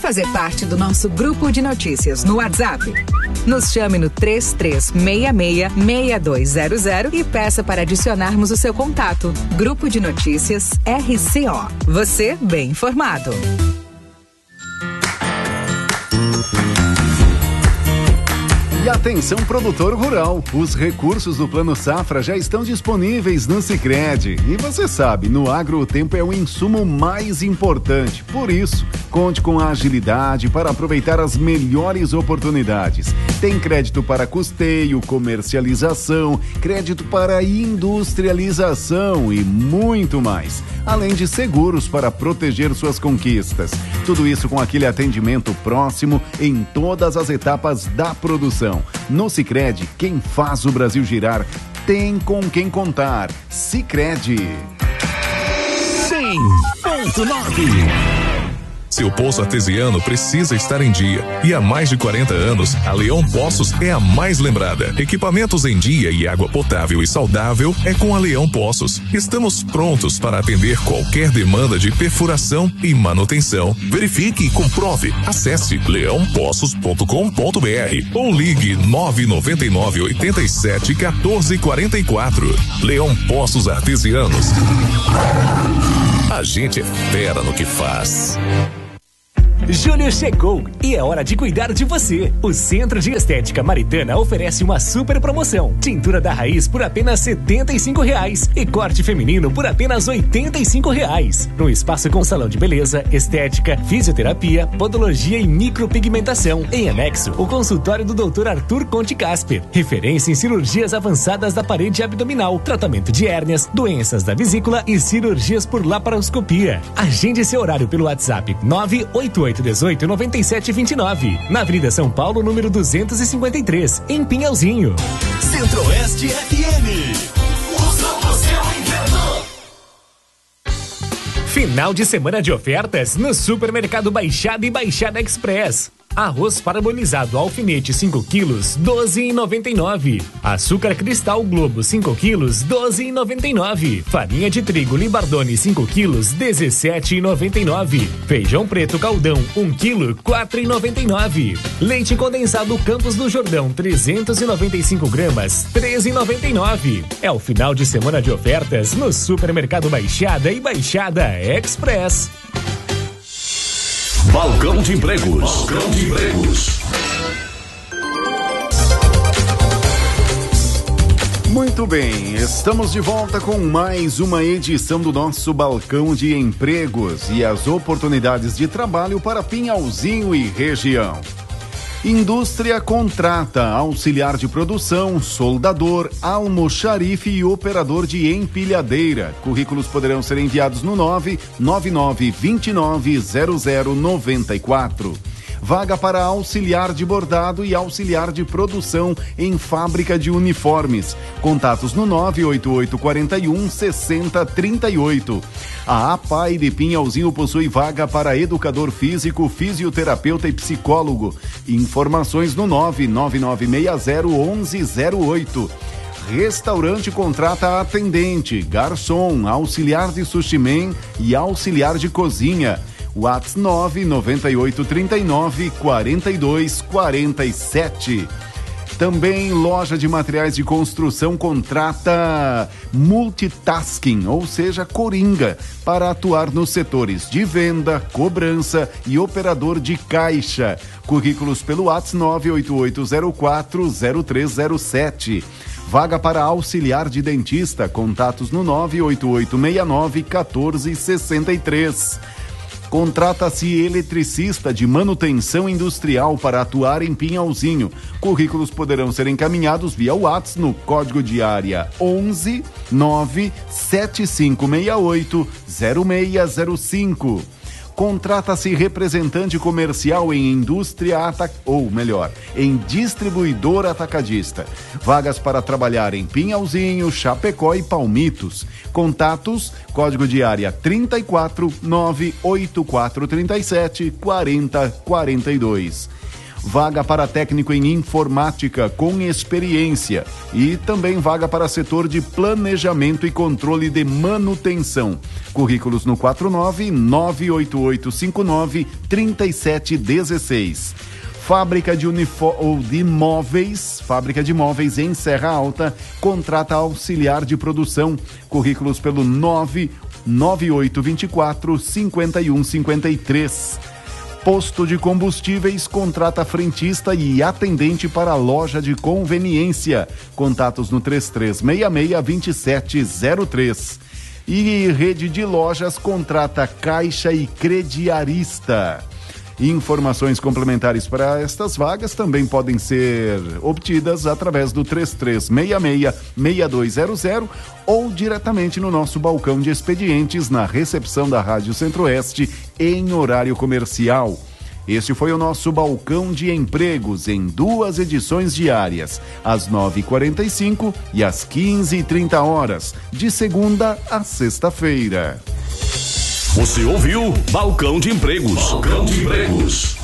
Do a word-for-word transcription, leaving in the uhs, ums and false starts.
fazer parte do nosso grupo de notícias no WhatsApp? Nos chame no três três seis seis, seis dois zero zero e peça para adicionarmos o seu contato. Grupo de Notícias R C O. Você bem informado. E atenção, produtor rural, os recursos do Plano Safra já estão disponíveis no Sicredi. E você sabe, no agro o tempo é o insumo mais importante. Por isso, conte com a agilidade para aproveitar as melhores oportunidades. Tem crédito para custeio, comercialização, crédito para industrialização e muito mais. Além de seguros para proteger suas conquistas. Tudo isso com aquele atendimento próximo em todas as etapas da produção. No Sicredi, quem faz o Brasil girar tem com quem contar. Sicredi. cem ponto nove. Seu poço artesiano precisa estar em dia. E há mais de quarenta anos, a Leão Poços é a mais lembrada. Equipamentos em dia e água potável e saudável é com a Leão Poços. Estamos prontos para atender qualquer demanda de perfuração e manutenção. Verifique e comprove. Acesse leão poços ponto com ponto br ou ligue nove nove nove, oito sete, um quatro quatro quatro. Leão Poços Artesianos. A gente é fera no que faz. Julho chegou e é hora de cuidar de você. O Centro de Estética Maritana oferece uma super promoção. Tintura da raiz por apenas setenta e cinco reais e corte feminino por apenas oitenta e cinco reais. No espaço com salão de beleza, estética, fisioterapia, podologia e micropigmentação. Em anexo, o consultório do doutor Arthur Conte Casper. Referência em cirurgias avançadas da parede abdominal, tratamento de hérnias, doenças da vesícula e cirurgias por laparoscopia. Agende seu horário pelo WhatsApp nove oito oito um oito, nove sete dois nove, na Avenida São Paulo, número duzentos e cinquenta e três, em Pinhalzinho. Centro-Oeste F M. O som do seu inverno. Final de semana de ofertas no Supermercado Baixada e Baixada Express. Arroz parabolizado alfinete cinco quilos, doze reais e noventa e nove centavos. Açúcar cristal Globo cinco quilos, doze reais e noventa e nove centavos. Farinha de trigo Libardone cinco quilos, dezessete reais e noventa e nove centavos. Feijão preto Caldão um quilo, quatro reais e noventa e nove centavos. Leite condensado Campos do Jordão trezentos e noventa e cinco gramas, treze reais e noventa e nove centavos. É o final de semana de ofertas no Supermercado Baixada e Baixada Express. Balcão de Empregos. Balcão de Empregos. Muito bem, estamos de volta com mais uma edição do nosso Balcão de Empregos e as oportunidades de trabalho para Pinhalzinho e região. Indústria contrata auxiliar de produção, soldador, almoxarife e operador de empilhadeira. Currículos poderão ser enviados no nove nove nove, dois nove zero zero nove quatro. Vaga para auxiliar de bordado e auxiliar de produção em fábrica de uniformes. Contatos no nove oito oito quatro um, seis zero três oito. A APAI de Pinhalzinho possui vaga para educador físico, fisioterapeuta e psicólogo. Informações no nove nove nove seis zero um um zero oito. Restaurante contrata atendente, garçom, auxiliar de sushi man e auxiliar de cozinha. WhatsApp nove nove oito três nove, quatro dois quatro sete. Também loja de materiais de construção contrata multitasking, ou seja, coringa, para atuar nos setores de venda, cobrança e operador de caixa. Currículos pelo WhatsApp nove oito oito zero quatro zero três zero sete. Vaga para auxiliar de dentista, contatos no nove oito oito seis nove um quatro seis três. Contrata-se eletricista de manutenção industrial para atuar em Pinhalzinho. Currículos poderão ser encaminhados via WhatsApp no código de área onze nove sete cinco seis oito zero seis zero cinco. Contrata-se representante comercial em indústria ata... ou melhor, em distribuidor atacadista. Vagas para trabalhar em Pinhalzinho, Chapecó e Palmitos. Contatos, código de área trinta e quatro, nove oito quatro três sete, quarenta quarenta e dois. vaga para técnico em informática com experiência e também vaga para setor de planejamento e controle de manutenção. Currículos no quatro nove nove oito oito cinco nove três sete um seis. Fábrica de, unifo- ou de móveis, fábrica de móveis em Serra Alta, contrata auxiliar de produção. Currículos pelo nove nove oito dois quatro cinco um cinco três. Posto de combustíveis, contrata frentista e atendente para a loja de conveniência. Contatos no três três seis seis dois sete zero três. E rede de lojas contrata caixa e crediarista. Informações complementares para estas vagas também podem ser obtidas através do três três seis seis seis dois zero zero ou diretamente no nosso balcão de expedientes na recepção da Rádio Centro-Oeste em horário comercial. Este foi o nosso balcão de empregos em duas edições diárias, às nove e quarenta e cinco e às quinze e trinta horas, de segunda a sexta-feira. Você ouviu Balcão de Empregos. Balcão de Empregos.